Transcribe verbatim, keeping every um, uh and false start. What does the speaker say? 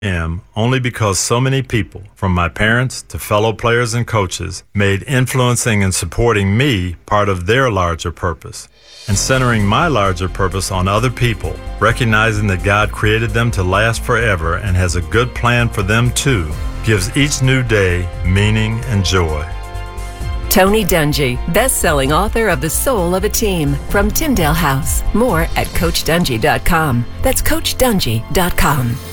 am only because so many people, from my parents to fellow players and coaches, made influencing and supporting me part of their larger purpose. And centering my larger purpose on other people, recognizing that God created them to last forever and has a good plan for them too, gives each new day meaning and joy. Tony Dungy, best-selling author of The Soul of a Team, from Tyndale House. More at coach dungy dot com. That's coach dungy dot com.